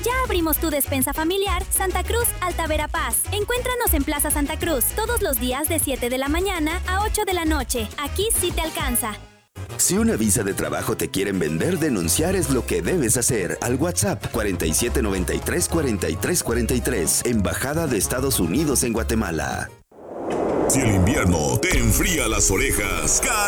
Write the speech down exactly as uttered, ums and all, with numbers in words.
Ya abrimos tu despensa familiar Santa Cruz Alta Verapaz. Encuéntranos en Plaza Santa Cruz todos los días de siete de la mañana a ocho de la noche. Aquí sí te alcanza. Si una visa de trabajo te quieren vender, denunciar es lo que debes hacer al WhatsApp cuarenta y siete noventa y tres cuarenta y tres cuarenta y tres, Embajada de Estados Unidos en Guatemala. Si el invierno te enfría las orejas,